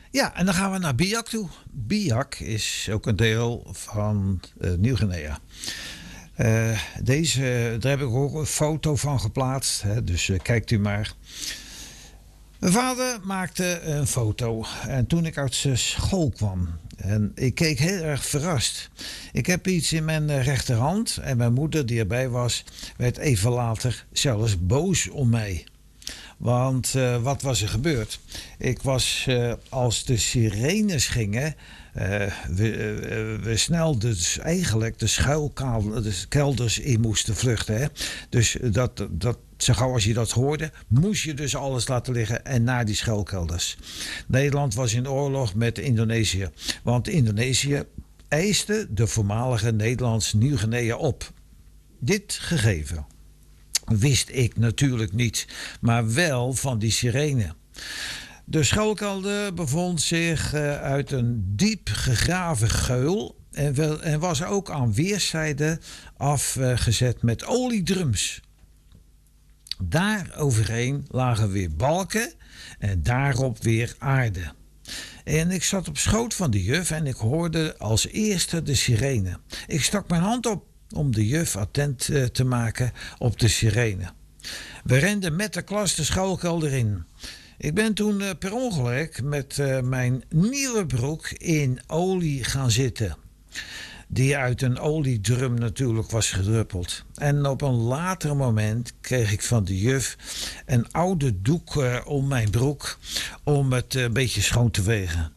Ja, en dan gaan we naar Biak toe. Biak is ook een deel van Nieuw-Guinea. Daar heb ik ook een foto van geplaatst. Hè, dus kijkt u maar. Mijn vader maakte een foto. En toen ik uit zijn school kwam. En ik keek heel erg verrast. Ik heb iets in mijn rechterhand. En mijn moeder, die erbij was, werd even later zelfs boos om mij. Want wat was er gebeurd? Ik was, als de sirenes gingen, we snelden dus eigenlijk de kelders in moesten vluchten. Hè? Dus zo gauw als je dat hoorde, moest je dus alles laten liggen en naar die schuilkelders. Nederland was in oorlog met Indonesië. Want Indonesië eiste de voormalige Nederlands Nieuw-Guinea op. Dit gegeven wist ik natuurlijk niet, maar wel van die sirene. De schuilkelder bevond zich uit een diep gegraven geul en was ook aan weerszijden afgezet met oliedrums. Daar overheen lagen weer balken en daarop weer aarde. En ik zat op schoot van de juf en ik hoorde als eerste de sirene. Ik stak mijn hand op om de juf attent te maken op de sirene. We renden met de klas de schuilkelder in. Ik ben toen per ongeluk met mijn nieuwe broek in olie gaan zitten. Die uit een oliedrum natuurlijk was gedruppeld. En op een later moment kreeg ik van de juf een oude doek om mijn broek om het een beetje schoon te vegen.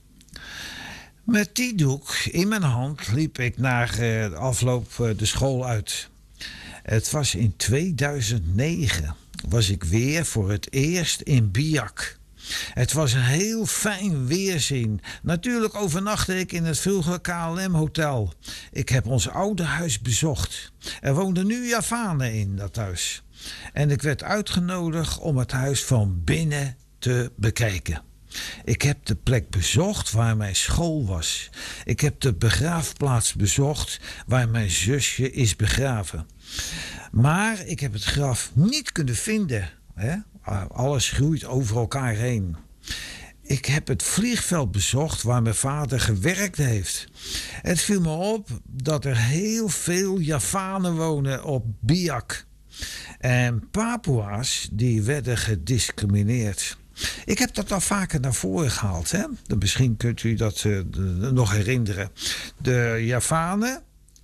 Met die doek in mijn hand liep ik na de afloop de school uit. Het was in 2009. Was ik weer voor het eerst in Biak. Het was een heel fijn weerzien. Natuurlijk overnachtte ik in het vroegere KLM-hotel. Ik heb ons oude huis bezocht. Er woonden nu Javanen in dat huis. En ik werd uitgenodigd om het huis van binnen te bekijken. Ik heb de plek bezocht waar mijn school was. Ik heb de begraafplaats bezocht waar mijn zusje is begraven. Maar ik heb het graf niet kunnen vinden. Hè? Alles groeit over elkaar heen. Ik heb het vliegveld bezocht waar mijn vader gewerkt heeft. Het viel me op dat er heel veel Javanen wonen op Biak. En Papua's die werden gediscrimineerd. Ik heb dat al vaker naar voren gehaald. Hè? Misschien kunt u dat nog herinneren. De Javanen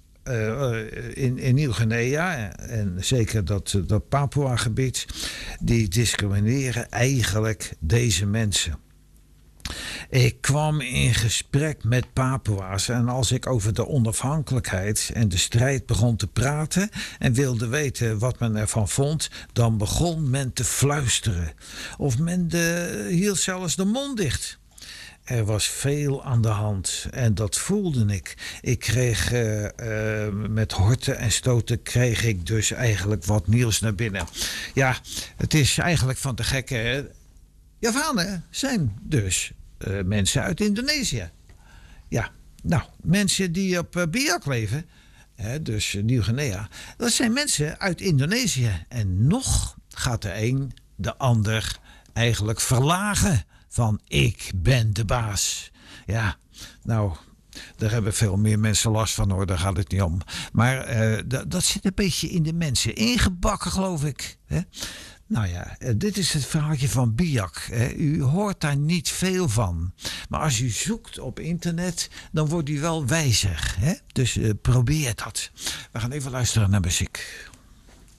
in Nieuw-Guinea en zeker dat Papua-gebied, die discrimineren eigenlijk deze mensen. Ik kwam in gesprek met Papua's en als ik over de onafhankelijkheid en de strijd begon te praten en wilde weten wat men ervan vond, dan begon men te fluisteren. Of men hield zelfs de mond dicht. Er was veel aan de hand en dat voelde ik. Ik kreeg met horten en stoten kreeg ik dus eigenlijk wat nieuws naar binnen. Ja, het is eigenlijk van te gekke. Hè? Javanen zijn dus mensen uit Indonesië. Ja, nou, mensen die op Biak leven, dus Nieuw-Guinea, dat zijn mensen uit Indonesië. En nog gaat de een de ander eigenlijk verlagen van ik ben de baas. Ja, nou, daar hebben veel meer mensen last van hoor, daar gaat het niet om. Maar dat zit een beetje in de mensen ingebakken geloof ik. Hè? Nou ja, dit is het verhaaltje van Biak. U hoort daar niet veel van. Maar als u zoekt op internet, dan wordt u wel wijzer. Hè? Dus probeer dat. We gaan even luisteren naar muziek.